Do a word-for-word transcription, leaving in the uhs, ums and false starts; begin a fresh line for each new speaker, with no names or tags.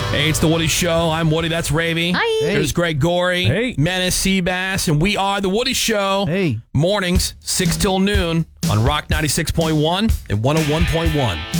Hey, it's the Woody Show. I'm Woody. That's Ravy.
Hi.
Hey.
There's Greg Gorey.
Hey.
Menace Seabass. And we are the Woody Show.
Hey.
Mornings, six till noon on Rock ninety-six point one and one oh one point one.